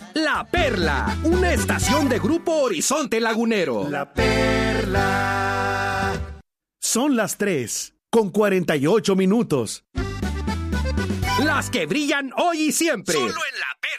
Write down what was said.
La Perla, una estación de Grupo Horizonte Lagunero. La Perla. Son las 3:48. Las que brillan hoy y siempre. Solo en La Perla.